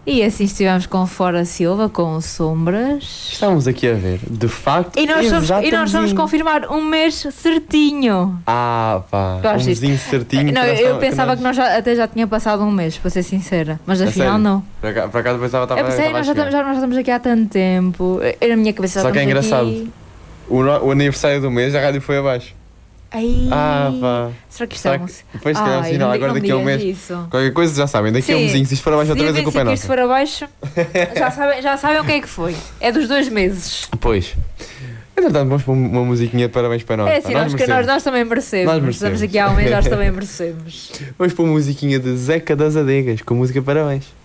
E assim estivemos com Fora Silva, com Sombras. Estávamos aqui a ver, de facto. E nós vamos confirmar um mês certinho. Ah, pá, Gosto um mesinho certinho. Não, eu pensava que nós até já tinha passado um mês, para ser sincera. Mas afinal não. Por acaso pensava que Eu pensei, nós estamos aqui há tanto tempo. Eu na minha cabeça já Só que é estamos engraçado. aqui. O aniversário do mês, a rádio foi abaixo. Ai, pá. será que isto é um... Depois, se calhar, Ai, sinal, não agora daqui a um mês. isso. Qualquer coisa já sabem, daqui a um mesinho, se isto for abaixo outra vez, a culpa é nossa. Se for abaixo, já sabem o que é que foi. É dos 2 meses. Pois. Entretanto, vamos pôr uma musiquinha de parabéns para nós. É assim, nós também merecemos. Estamos aqui há um mês, nós também merecemos. Vamos pôr uma musiquinha de Zeca das Adegas, com música parabéns.